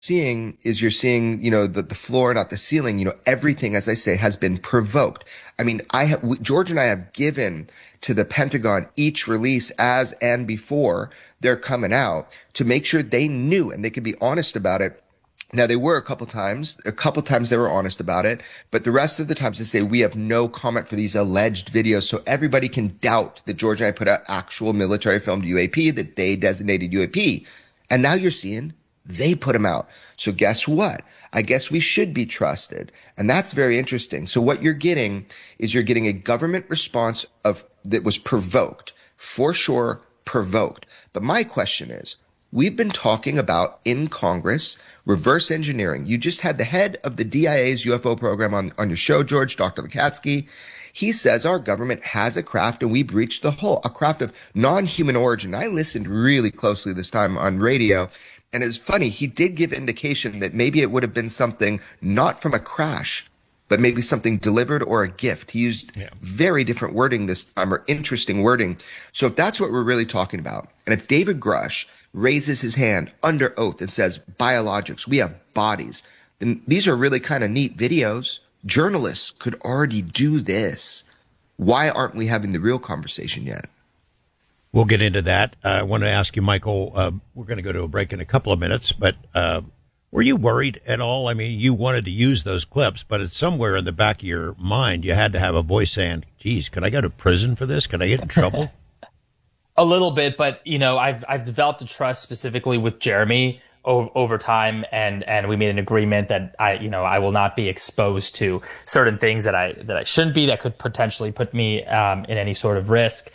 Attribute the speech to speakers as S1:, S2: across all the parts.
S1: seeing is you're seeing, the floor, not the ceiling, everything, as I say, has been provoked. I mean, George and I have given to the Pentagon each release as and before they're coming out to make sure they knew and they could be honest about it. Now they were a couple times they were honest about it, but the rest of the times they say we have no comment for these alleged videos. So everybody can doubt that George and I put out actual military filmed UAP, that they designated UAP. And now you're seeing they put them out. So guess what? I guess we should be trusted. And that's very interesting. So what you're getting is you're getting a government response that was provoked, for sure, provoked. But my question is, we've been talking about in Congress reverse engineering. You just had the head of the DIA's UFO program on your show, George, Dr. Lukatsky. He says our government has a craft and we breached a craft of non-human origin. I listened really closely this time on radio. And it's funny, he did give indication that maybe it would have been something not from a crash, but maybe something delivered or a gift. He used very different wording this time, or interesting wording. So if that's what we're really talking about, and if David Grush raises his hand under oath and says, biologics, we have bodies, then these are really kind of neat videos. Journalists could already do this. Why aren't we having the real conversation yet?
S2: We'll get into that. I want to ask you, Michael, we're going to go to a break in a couple of minutes, but were you worried at all? I mean, you wanted to use those clips, but it's somewhere in the back of your mind, you had to have a voice saying, geez, could I go to prison for this? Could I get in trouble?
S3: A little bit, but I've developed a trust specifically with Jeremy over time, and we made an agreement that I will not be exposed to certain things that I shouldn't be, that could potentially put me in any sort of risk.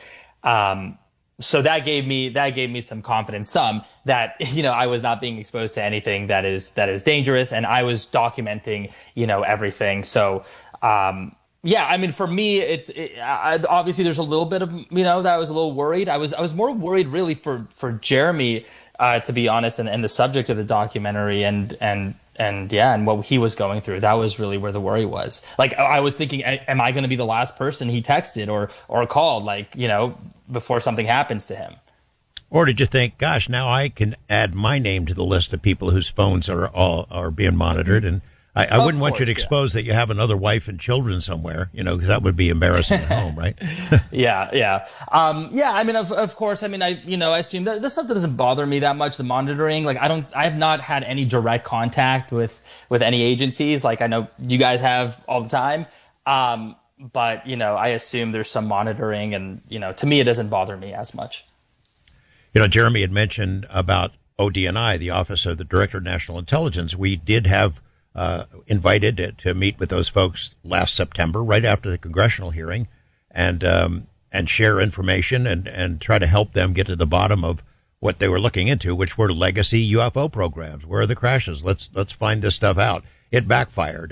S3: So that gave me some confidence, that I was not being exposed to anything that is dangerous, and I was documenting everything. So yeah, I mean, for me, obviously there's a little bit of, that I was a little worried. I was more worried really for Jeremy, to be honest, and the subject of the documentary and what he was going through. That was really where the worry was. Like, I was thinking, am I going to be the last person he texted or called, before something happens to him?
S2: Or did you think, gosh, now I can add my name to the list of people whose phones are being monitored, and I wouldn't want you to expose that you have another wife and children somewhere, because that would be embarrassing at home, right?
S3: Yeah. I mean, of course, I mean, I assume that this stuff doesn't bother me that much, the monitoring. Like, I have not had any direct contact with any agencies. Like, I know you guys have all the time. But, I assume there's some monitoring, and, to me, it doesn't bother me as much.
S2: Jeremy had mentioned about ODNI, the Office of the Director of National Intelligence. We did have invited to meet with those folks last September, right after the congressional hearing, and share information and try to help them get to the bottom of what they were looking into, which were legacy UFO programs. Where are the crashes? Let's find this stuff out. It backfired,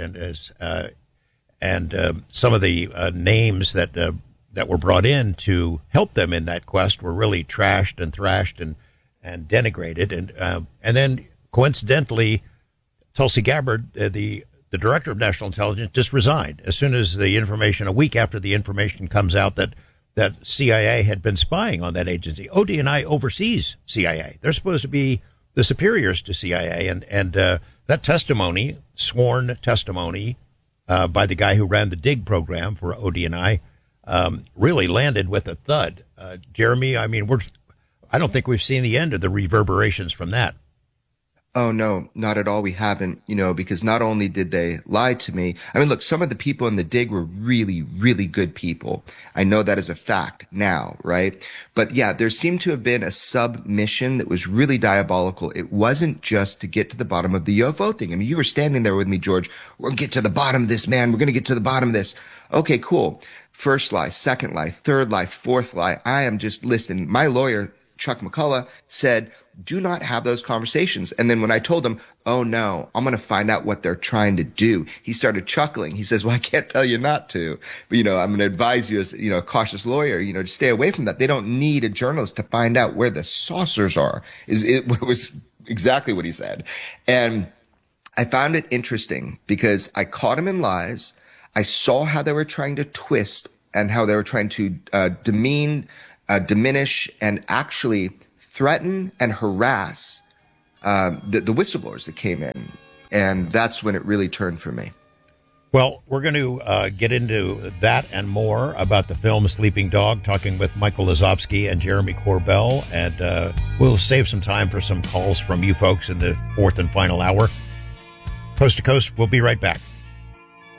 S2: and some of the names that were brought in to help them in that quest were really trashed and thrashed and denigrated, and then coincidentally, Tulsi Gabbard, the director of national intelligence, just resigned as soon as the information, a week after the information comes out that CIA had been spying on that agency. ODNI oversees CIA. They're supposed to be the superiors to CIA, and that testimony, sworn testimony by the guy who ran the DIG program for ODNI, really landed with a thud. Jeremy, I mean, I don't think we've seen the end of the reverberations from that.
S1: Oh, no, not at all. We haven't, because not only did they lie to me. I mean, look, some of the people in the dig were really, really good people. I know that as a fact now, right? But yeah, there seemed to have been a submission that was really diabolical. It wasn't just to get to the bottom of the UFO thing. I mean, you were standing there with me, George. We're going to get to the bottom of this, man. We're going to get to the bottom of this. Okay, cool. First lie, second lie, third lie, fourth lie. I am just listening. My lawyer, Chuck McCullough, said, do not have those conversations. And then when I told him, oh no, I'm going to find out what they're trying to do, he started chuckling. He says, well, I can't tell you not to, but I'm going to advise you as, a cautious lawyer, to stay away from that. They don't need a journalist to find out where the saucers are. It was exactly what he said. And I found it interesting because I caught him in lies. I saw how they were trying to twist and how they were trying to diminish and actually threaten and harass the whistleblowers that came in. And that's when it really turned for me.
S2: Well, we're going to get into that and more about the film Sleeping Dog, talking with Michael Lazovsky and Jeremy Corbell. And we'll save some time for some calls from you folks in the fourth and final hour. Coast to Coast, we'll be right back.